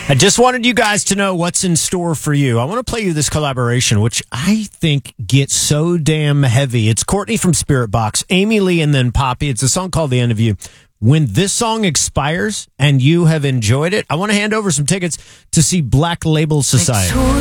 I just wanted you guys to know what's in store for you. I want to play you this collaboration, which I think gets so damn heavy. It's Courtney from Spirit Box, Amy Lee, and then Poppy. It's a song called The End of You. When this song expires and you have enjoyed it, I want to hand over some tickets to see Black Label Society.